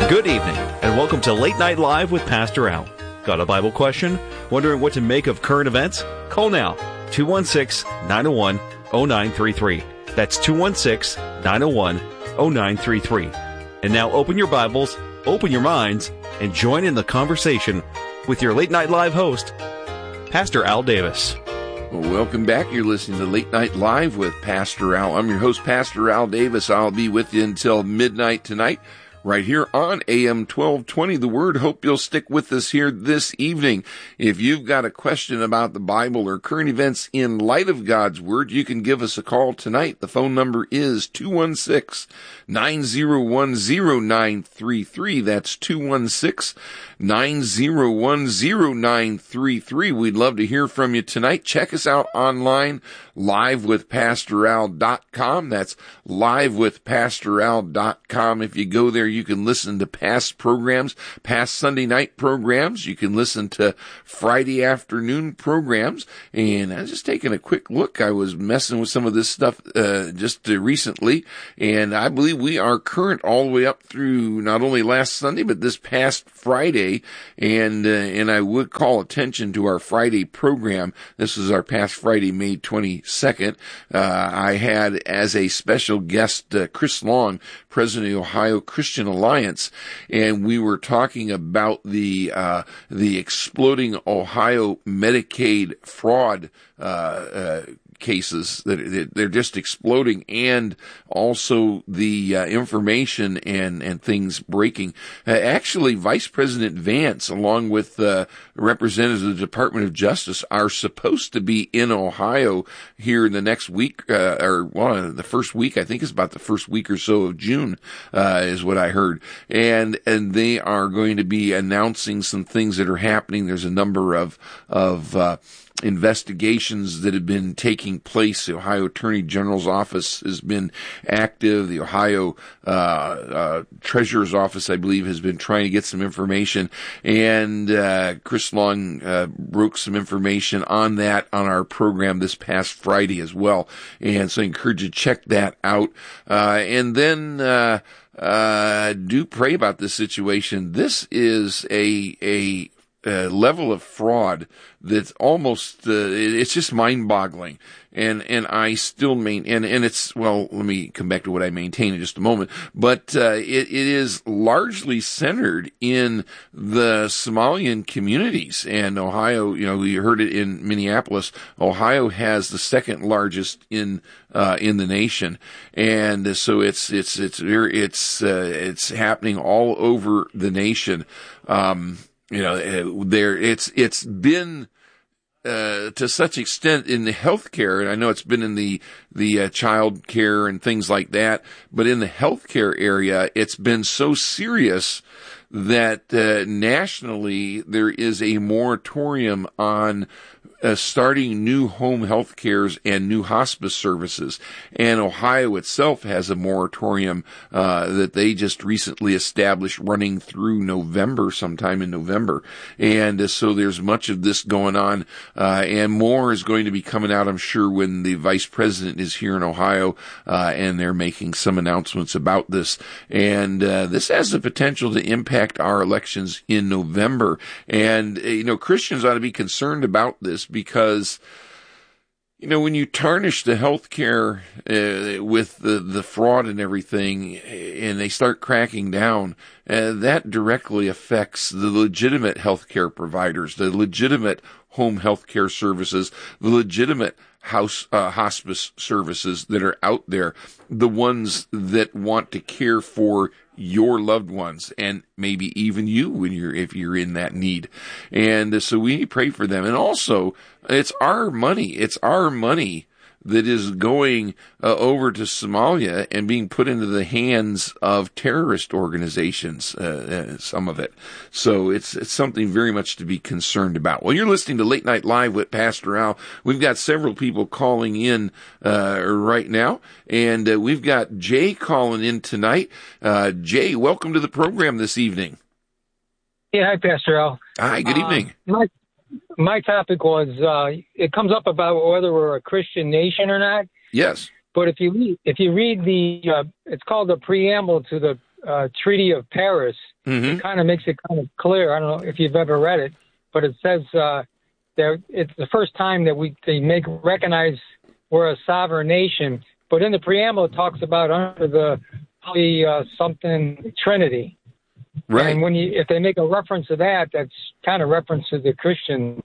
Good evening, and welcome to Late Night Live with Pastor Al. Got a Bible question? Wondering what to make of current events? Call now, 216-901-0933. That's 216-901-0933. And now open your Bibles, open your minds, and join in the conversation with your Late Night Live host, Pastor Al Davis. Well, welcome back. You're listening to Late Night Live with Pastor Al. I'm your host, Pastor Al Davis. I'll be with you until midnight tonight, right here on AM 1220, The Word. Hope you'll stick with us here this evening. If you've got a question about the Bible or current events in light of God's Word, you can give us a call tonight. The phone number is 216-901-0933. That's 216-901-0933. We'd love to hear from you tonight. Check us out online, livewithpastoral.com. That's livewithpastoral.com. If you go there, you can listen to past programs, past Sunday night programs. You can listen to Friday afternoon programs. And I was just taking a quick look. I was messing with some of this stuff just recently, and I believe we are current all the way up through not only last Sunday, but this past Friday. And I would call attention to our Friday program. This is our past Friday, May 22nd. I had as a special guest Chris Long, president of the Ohio Christian Alliance, and we were talking about the exploding Ohio Medicaid fraud cases that they're just exploding, and also the information and things breaking. Actually, Vice President Vance, along with representatives of the Department of Justice, are supposed to be in Ohio here in the next week, the first week. I think it's about the first week or so of June, is what I heard. And they are going to be announcing some things that are happening. There's a number of investigations that have been taking place. The Ohio Attorney General's office has been active. The Ohio Treasurer's office, I believe, has been trying to get some information. And Chris Long broke some information on that on our program this past Friday as well. And so I encourage you to check that out. And then do pray about this situation. This is a level of fraud that's almost, it's just mind-boggling. And I still and it's, well, let me come back to what I maintain in just a moment, but it is largely centered in the Somalian communities. And Ohio, we heard it in Minneapolis, Ohio has the second largest in the nation. And so it's happening all over the nation. It's been to such extent in the healthcare, and I know it's been in the child care and things like that, but in the healthcare area, it's been so serious that nationally there is a moratorium on starting new home health cares and new hospice services. And Ohio itself has a moratorium that they just recently established running through November, sometime in November. And so there's much of this going on, and more is going to be coming out, I'm sure, when the vice president is here in Ohio, and they're making some announcements about this. And this has the potential to impact our elections in November. And, Christians ought to be concerned about this, because when you tarnish the health care with the fraud and everything, and they start cracking down, that directly affects the legitimate health care providers, the legitimate home health care services, the legitimate hospice services that are out there, the ones that want to care for your loved ones, and maybe even you if you're in that need. And so we need to pray for them. And also, it's our money that is going over to Somalia and being put into the hands of terrorist organizations, some of it. So it's something very much to be concerned about. Well, you're listening to Late Night Live with Pastor Al. We've got several people calling in right now, and we've got Jay calling in tonight. Jay, welcome to the program this evening. Yeah, hi, Pastor Al. Hi, good evening. My topic was, it comes up about whether we're a Christian nation or not. Yes. But if you read the, it's called the preamble to the Treaty of Paris, Mm-hmm. it kind of makes it kind of clear. I don't know if you've ever read it, but it says that it's the first time that they recognize we're a sovereign nation. But in the preamble, it talks about under the Holy something Trinity. Right. And if they make a reference to that, that's kind of reference to the Christian.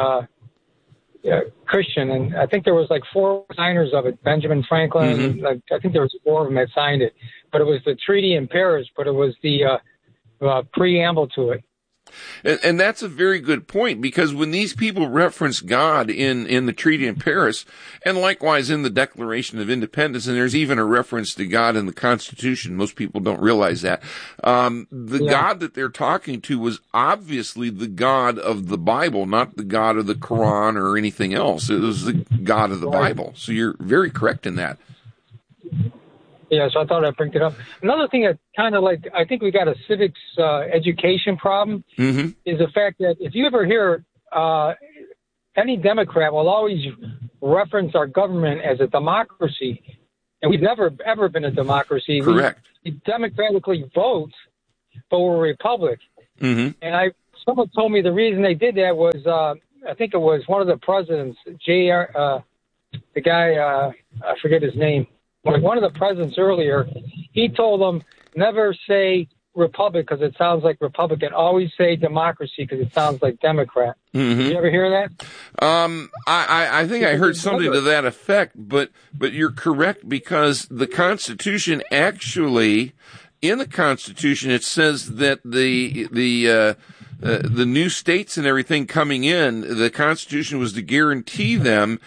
And I think there was like 4 signers of it. Benjamin Franklin. I think there was 4 of them that signed it. But it was the Treaty in Paris. But it was the preamble to it. And that's a very good point, because when these people reference God in the Treaty in Paris, and likewise in the Declaration of Independence, and there's even a reference to God in the Constitution, most people don't realize that, God that they're talking to was obviously the God of the Bible, not the God of the Quran or anything else. It was the God of the Bible. So you're very correct in that. Yeah, so I thought I'd bring it up. Another thing that kind of I think we got a civics education problem is the fact that if you ever hear any Democrat will always reference our government as a democracy, and we've never, ever been a democracy. Correct. We democratically vote, but we're a republic. And someone told me the reason they did that was, I think it was one of the presidents, the guy, I forget his name. One of the presidents earlier, he told them never say republic because it sounds like Republican. Always say democracy because it sounds like Democrat. Did you ever hear that? I think I heard something to that effect, but you're correct, because the Constitution actually, in the Constitution, it says that the new states and everything coming in, the Constitution was to guarantee them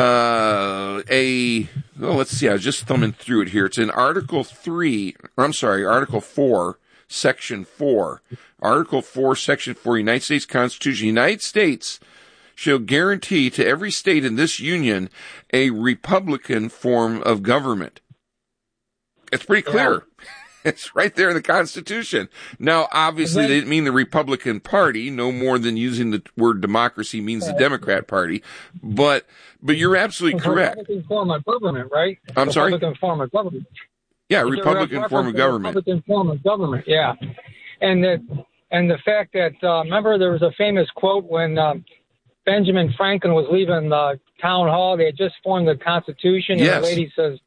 let's see, I was just thumbing through it here. It's in Article 4, Section 4. Article 4, Section 4, United States Constitution. United States shall guarantee to every state in this union a republican form of government. It's pretty clear. Yeah. It's right there in the Constitution. Now, obviously, they didn't mean the Republican Party, no more than using the word democracy means the Democrat Party. But you're absolutely correct. Republican form of government, right? I'm sorry? Republican form of government. Yeah, Republican form of government. Republican form of government, yeah. And the fact that, remember there was a famous quote when Benjamin Franklin was leaving the town hall. They had just formed the Constitution, and the lady says,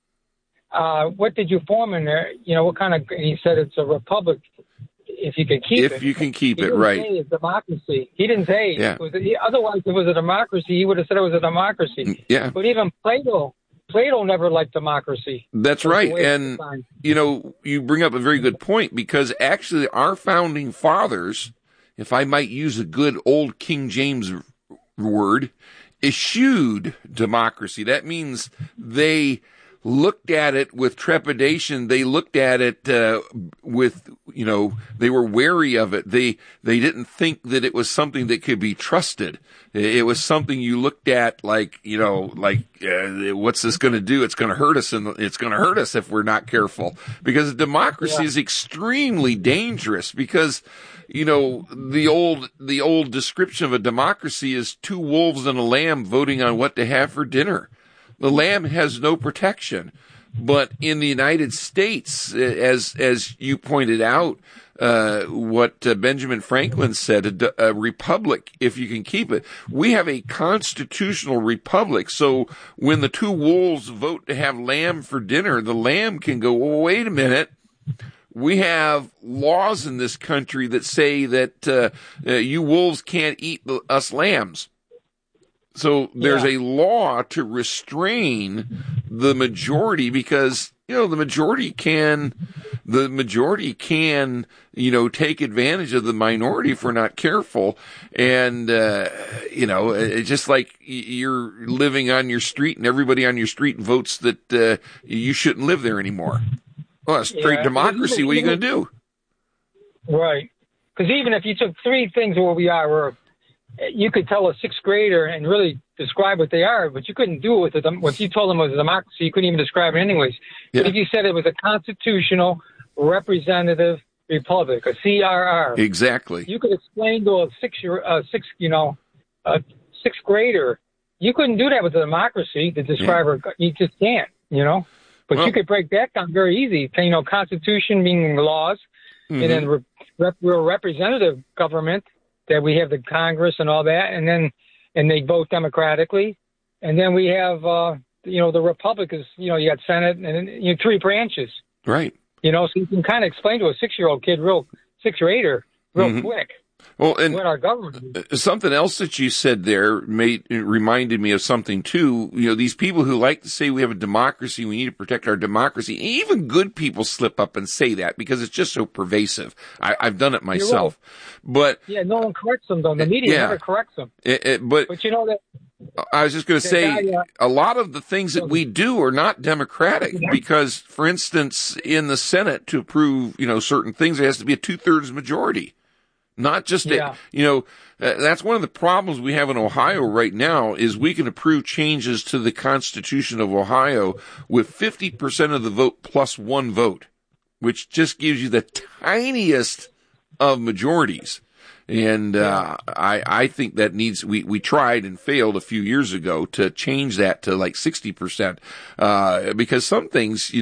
what did you form in there? You know, what kind of, and he said it's a republic if you can keep it. If you can keep it, right. He didn't say it's democracy. He didn't say otherwise if it was a democracy, he would have said it was a democracy. Yeah. But even Plato never liked democracy. That's right. And, you know, you bring up a very good point, because actually our founding fathers, if I might use a good old King James word, eschewed democracy. That means they looked at it with trepidation. They looked at it with, you know, they were wary of it. They didn't think that it was something that could be trusted. It was something you looked at like, you know, like, what's this going to do? It's going to hurt us, and it's going to hurt us if we're not careful. Because democracy is extremely dangerous, because, you know, the old description of a democracy is 2 wolves and a lamb voting on what to have for dinner. The lamb has no protection. But in the United States, as you pointed out, what Benjamin Franklin said, a republic, if you can keep it. We have a constitutional republic. So when the 2 wolves vote to have lamb for dinner, the lamb can go, well, wait a minute. We have laws in this country that say that you wolves can't eat us lambs. So there's a law to restrain the majority, because, you know, the majority can, you know, take advantage of the minority if we're not careful. And, you know, it's just like you're living on your street and everybody on your street votes that you shouldn't live there anymore. Well, straight democracy, what are you going to do? Right. Because even if you took 3 things where we are, you could tell a 6th grader and really describe what they are, but you couldn't do it with them. If you told them it was a democracy, you couldn't even describe it anyways. Yeah. But if you said it was a constitutional representative republic, a CRR, exactly, you could explain to a 6th grader. You couldn't do that with a democracy to describe her. You just can't, you know. But you could break that down very easy. You know, Constitution meaning laws, and then we're a representative government that we have the Congress and all that, and they vote democratically, and then we have the Republic is you got Senate and three branches. Right. So you can kind of explain to a 6-year-old kid, 6 or 8er, real quick. Well, and what our government is. Something else that you said there reminded me of something too. These people who like to say we have a democracy, we need to protect our democracy. Even good people slip up and say that because it's just so pervasive. I've done it myself, but no one corrects them though. The media never corrects them. But you know that. I was just going to say, a lot of the things that we do are not democratic because, for instance, in the Senate to approve, certain things, there has to be a 2/3 majority. Not just, that's one of the problems we have in Ohio right now is we can approve changes to the Constitution of Ohio with 50% of the vote plus one vote, which just gives you the tiniest of majorities. And I think that we tried and failed a few years ago to change that to like 60%, because some things,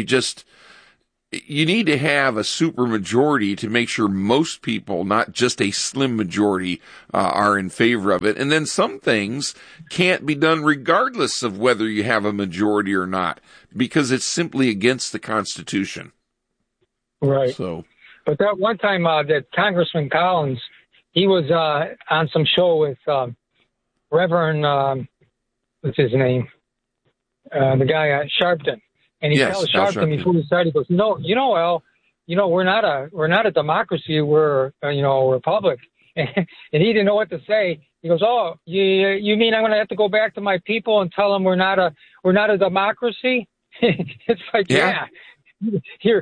you need to have a super majority to make sure most people, not just a slim majority, are in favor of it. And then some things can't be done regardless of whether you have a majority or not, because it's simply against the Constitution. Right. So, but that one time that Congressman Collins, he was on some show with Reverend, what's his name? The guy Sharpton. And he tells Sharpton before he started, he goes, "No, Al, we're not a democracy. We're a republic." And he didn't know what to say. He goes, "Oh, you mean I'm going to have to go back to my people and tell them we're not a democracy?" It's like, yeah. You're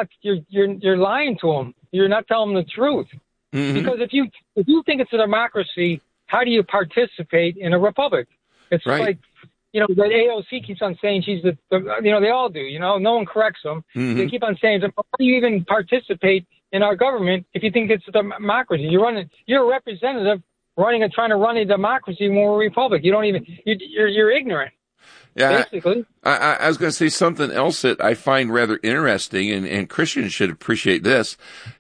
lying to them. You're not telling them the truth. Mm-hmm. Because if you think it's a democracy, how do you participate in a republic? It's like. The AOC keeps on saying she's they all do, no one corrects them. Mm-hmm. They keep on saying, how do you even participate in our government if you think it's a democracy? You're a representative trying to run a democracy when we're a republic. You're ignorant. Yeah, basically. I was going to say something else that I find rather interesting, and Christians should appreciate this.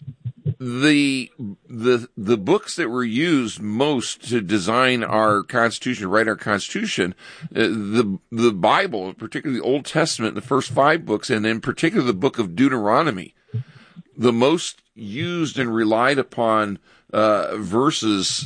The books that were used most to design our Constitution, write our Constitution, the Bible, particularly the Old Testament, the first 5 books, and in particular the book of Deuteronomy, the most used and relied upon verses,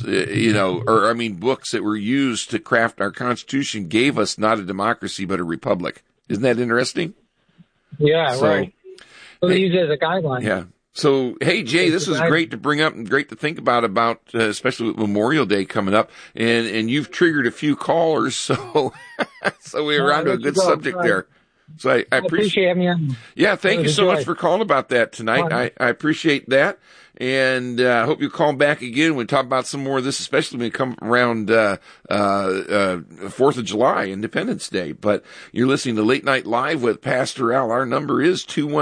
books that were used to craft our Constitution gave us not a democracy but a republic. Isn't that interesting? Yeah, right. So they use it as a guideline. Yeah. So, hey, Jay, this is great to bring up and great to think about especially with Memorial Day coming up. And you've triggered a few callers, so we're onto a good subject there. So I appreciate having you on. Yeah, thank you so much for calling about that tonight. I appreciate that. And I hope you'll call back again when we talk about some more of this, especially when we come around 4th of July, Independence Day. But you're listening to Late Night Live with Pastor Al. Our number is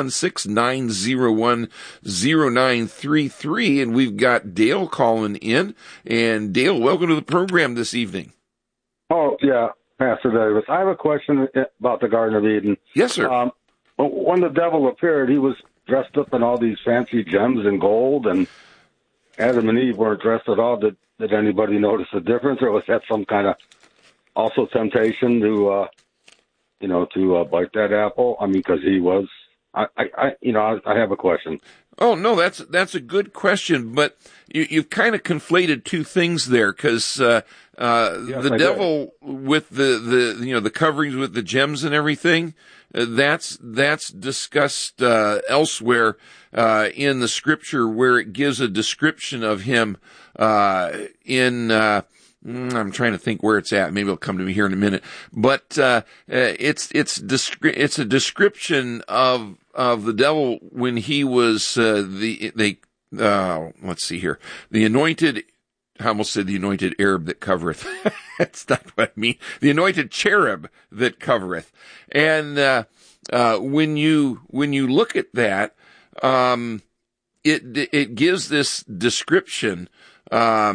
216-901-0933, and we've got Dale calling in. And Dale, welcome to the program this evening. Oh, yeah, Pastor Davis. I have a question about the Garden of Eden. Yes, sir. When the devil appeared, he was dressed up in all these fancy gems and gold, and Adam and Eve weren't dressed at all. Did anybody notice a difference, or was that some kind of also temptation to bite that apple? I mean, because he was. I have a question. Oh no, that's a good question, but you've kind of conflated two things there, because the devil with the coverings with the gems and everything. That's discussed elsewhere in the scripture, where it gives a description of him in. I'm trying to think where it's at. Maybe it'll come to me here in a minute. But it's a description of the devil when he was let's see here, the anointed. I almost said the anointed Arab that covereth. That's not what I mean. The anointed cherub that covereth. And when you look at that, it gives this description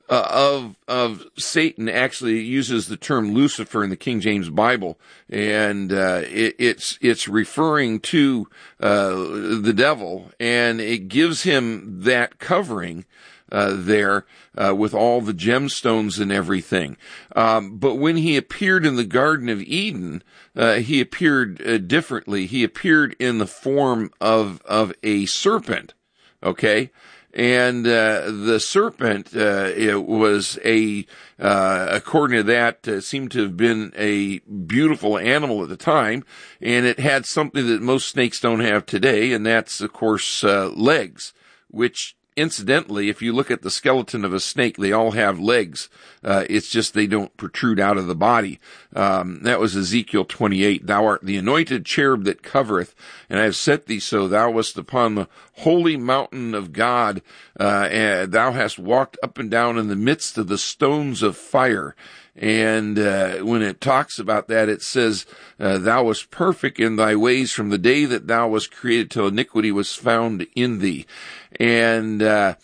of Satan actually uses the term Lucifer in the King James Bible, and it's referring to the devil, and it gives him that covering there with all the gemstones and everything. But when he appeared in the Garden of Eden, he appeared differently. He appeared in the form of a serpent. Okay. And the serpent, it was according to that, seemed to have been a beautiful animal at the time, and it had something that most snakes don't have today, and that's, of course, legs, which, incidentally, if you look at the skeleton of a snake, they all have legs. It's just they don't protrude out of the body. That was Ezekiel 28. Thou art the anointed cherub that covereth, and I have set thee so. Thou wast upon the holy mountain of God, and thou hast walked up and down in the midst of the stones of fire. And when it talks about that, it says, thou wast perfect in thy ways from the day that thou wast created till iniquity was found in thee. And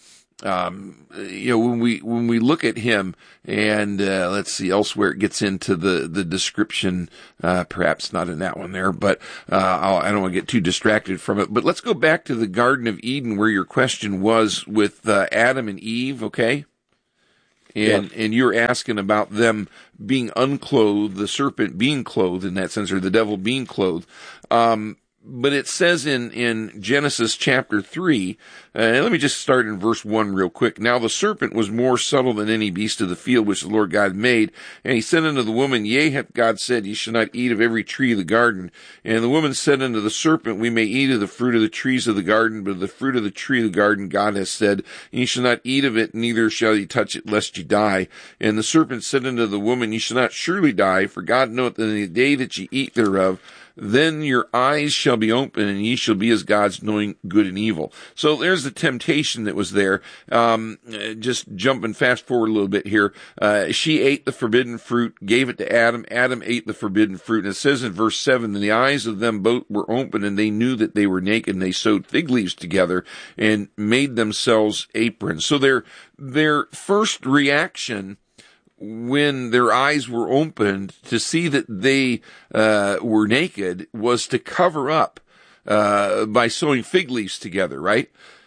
when we look at him, and let's see, elsewhere it gets into the description, perhaps not in that one there, but I don't want to get too distracted from it. But let's go back to the Garden of Eden, where your question was with Adam and Eve, okay? And you're asking about them being unclothed, the serpent being clothed in that sense, or the devil being clothed. But it says in Genesis chapter 3, and let me just start in verse 1 real quick. Now the serpent was more subtle than any beast of the field which the Lord God made. And he said unto the woman, Yea, hath God said, Ye shall not eat of every tree of the garden. And the woman said unto the serpent, We may eat of the fruit of the trees of the garden, but of the fruit of the tree of the garden God hath said, Ye shall not eat of it, neither shall ye touch it, lest ye die. And the serpent said unto the woman, Ye shall not surely die, for God knoweth that in the day that ye eat thereof, then your eyes shall be open, and ye shall be as gods, knowing good and evil. So there's the temptation that was there. Just jumping fast forward a little bit here. She ate the forbidden fruit, gave it to Adam. Adam ate the forbidden fruit. And it says in verse 7, And the eyes of them both were open, and they knew that they were naked, and they sewed fig leaves together and made themselves aprons. So their first reaction when their eyes were opened to see that they were naked was to cover up by sewing fig leaves together, right?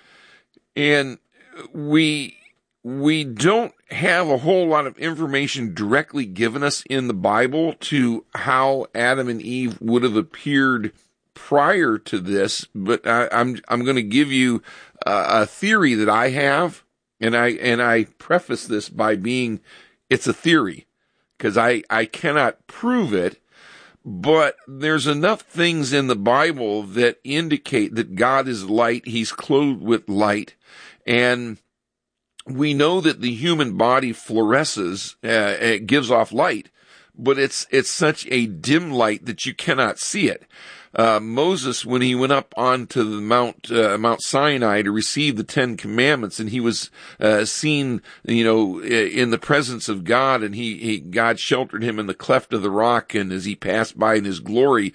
And we don't have a whole lot of information directly given us in the Bible to how Adam and Eve would have appeared prior to this, but I'm going to give you a theory that I have, and I preface this by being it's a theory, because I cannot prove it, but there's enough things in the Bible that indicate that God is light, he's clothed with light, and we know that the human body fluoresces, it gives off light, but it's such a dim light that you cannot see it. Moses, when he went up onto the Mount Sinai to receive the Ten Commandments, and he was seen, in the presence of God, and God sheltered him in the cleft of the rock, and as he passed by in his glory,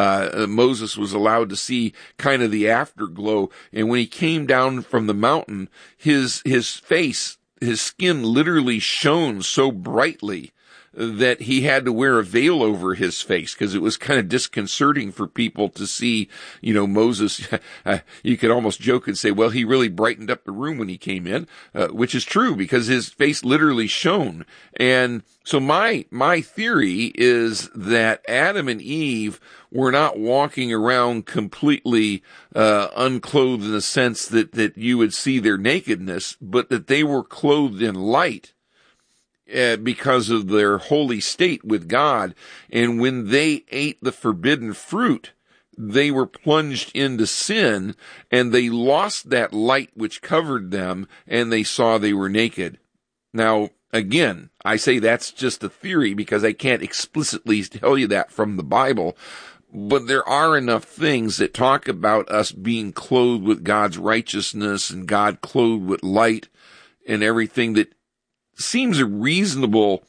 Moses was allowed to see kind of the afterglow. And when he came down from the mountain, his face, his skin literally shone so brightly that he had to wear a veil over his face, because it was kind of disconcerting for people to see, Moses. You could almost joke and say, well, he really brightened up the room when he came in, which is true, because his face literally shone. And so my theory is that Adam and Eve were not walking around completely unclothed in the sense that you would see their nakedness, but that they were clothed in light, because of their holy state with God. And when they ate the forbidden fruit, they were plunged into sin, and they lost that light which covered them, and they saw they were naked. Now, again, I say that's just a theory, because I can't explicitly tell you that from the Bible, but there are enough things that talk about us being clothed with God's righteousness and God clothed with light and everything that seems a reasonable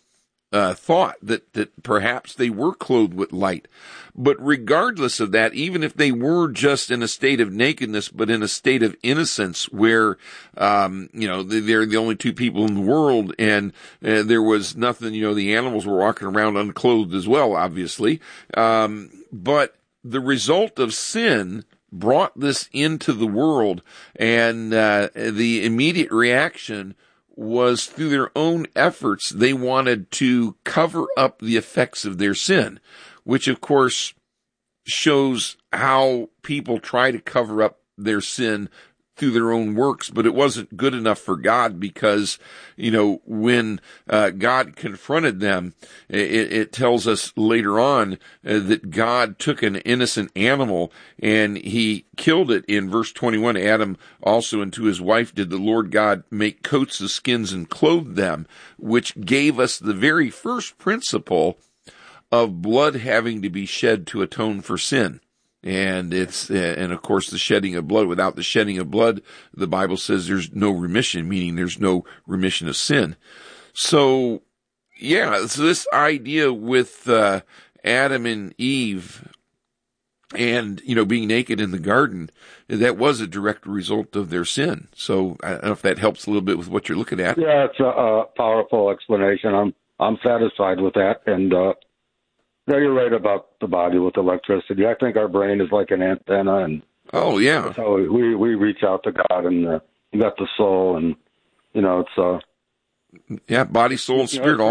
thought that perhaps they were clothed with light. But regardless of that, even if they were just in a state of nakedness, but in a state of innocence where, they're the only two people in the world and there was nothing, the animals were walking around unclothed as well, obviously. But the result of sin brought this into the world, and the immediate reaction was through their own efforts. They wanted to cover up the effects of their sin, which of course shows how people try to cover up their sin through their own works, but it wasn't good enough for God because, when God confronted them, it tells us later on that God took an innocent animal and he killed it. In verse 21, Adam also and to his wife did the Lord God make coats of skins and clothe them, which gave us the very first principle of blood having to be shed to atone for sin. And and of course the shedding of blood, without the shedding of blood, the Bible says there's no remission, meaning there's no remission of sin. So this idea with Adam and Eve and, being naked in the garden, that was a direct result of their sin. So I don't know if that helps a little bit with what you're looking at. Yeah, it's a powerful explanation. I'm satisfied with that. And, no, you're right about the body with electricity. I think our brain is like an antenna, and so we reach out to God, and you got the soul, and it's body, soul, and spirit all